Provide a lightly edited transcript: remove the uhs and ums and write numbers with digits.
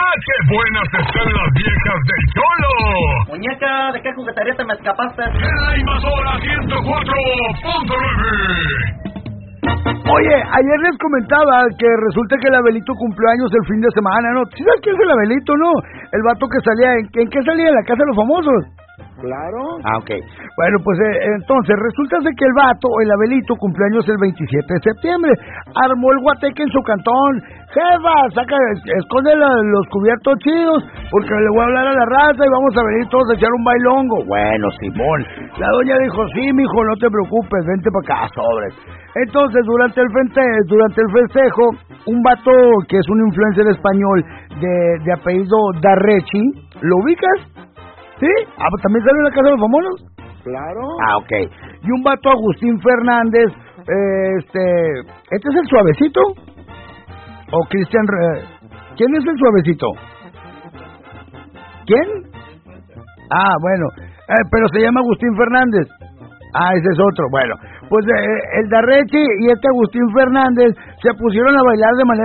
qué buenas están las viejas del Cholo! Muñeca, ¿de qué juguetería te me escapaste? En la invasora 104.9. Oye, ayer les comentaba que resulta que el Abelito cumplió años el fin de semana, ¿no? ¿Sí sabes quién es el Abelito, no? El vato que salía, ¿en qué salía? ¿En la Casa de los Famosos? Claro. Ah, ok. Bueno, pues entonces, resulta de que el vato, el Abelito, cumplió años el 27 de septiembre. Armó el guateque en su cantón. Jefa, esconde los cubiertos chidos, porque le voy a hablar a la raza y vamos a venir todos a echar un bailongo. Bueno, Simón. La doña dijo, sí, mijo, no te preocupes, vente para acá, sobres. Entonces, durante el festejo, un vato que es un influencer español de apellido Darrechi, ¿lo ubicas? ¿Sí? Ah, pues también sale en la Casa de los Famosos. Claro. Ah, ok. Y un vato Agustín Fernández, ¿este es el suavecito? ¿O Cristian? ¿Quién es el suavecito? ¿Quién? Ah, bueno, pero se llama Agustín Fernández. Ah, ese es otro. Bueno, pues el Darrechi y este Agustín Fernández se pusieron a bailar de manera